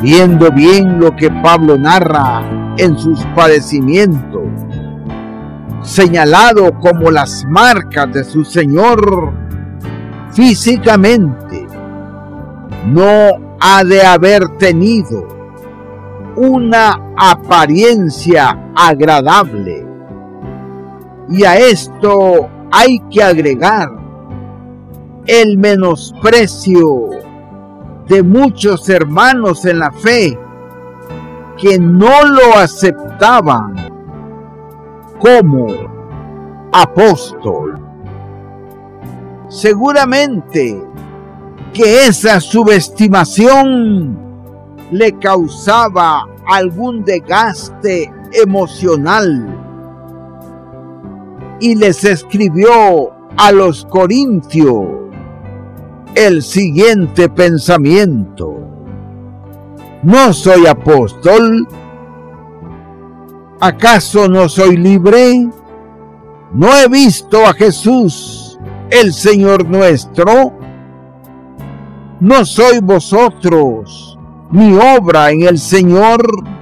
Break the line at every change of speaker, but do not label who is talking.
viendo bien lo que Pablo narra en sus padecimientos, señalado como las marcas de su Señor físicamente, no ha de haber tenido una apariencia agradable. Y a esto hay que agregar el menosprecio de muchos hermanos en la fe que no lo aceptaban como apóstol. Seguramente que esa subestimación le causaba algún desgaste emocional y les escribió a los corintios el siguiente pensamiento: ¿no soy apóstol? ¿Acaso no soy libre? ¿No he visto a Jesús, el Señor nuestro? ¿No sois vosotros mi obra en el Señor?